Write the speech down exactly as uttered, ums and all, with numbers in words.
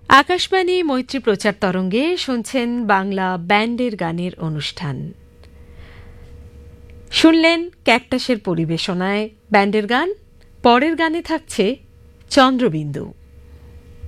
আকাশবাণী মৈত্রী প্রচার তরঙ্গে শুনছেন বাংলা ব্যান্ডের গানের অনুষ্ঠান। শুনলেন ক্যাকটাসের পরিবেশনায় ব্যান্ডের গান। পরের গানে থাকছে চন্দ্রবিন্দু।